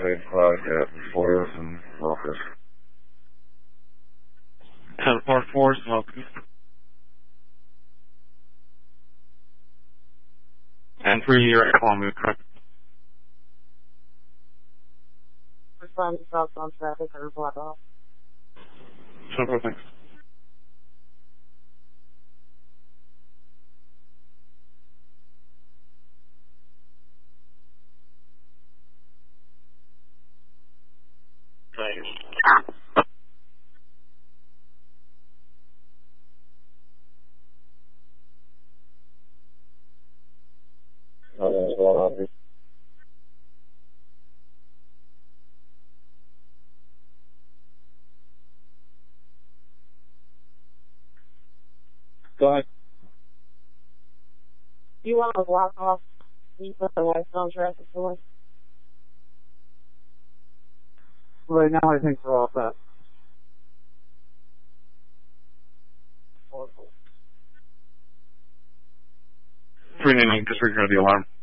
St. Cloud at Boylston, Locust. 1044, Locust. And 3, you're at Columbia, correct? Respond to southbound traffic or block off. Simple, thanks. Thanks. Go ahead. Do you want to block off east of the westbound traffic source? Right now, I think we're all set. 399, disregard the alarm.